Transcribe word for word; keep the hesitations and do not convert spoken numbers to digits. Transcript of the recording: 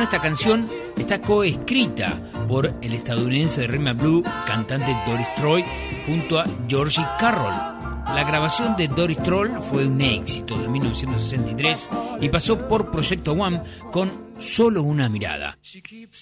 esta canción está coescrita por el estadounidense de rhythm and blues, cantante Doris Troy, junto a Georgie Carroll. La grabación de Doris Troy fue un éxito de mil novecientos sesenta y tres y pasó por Proyecto One con Solo una mirada.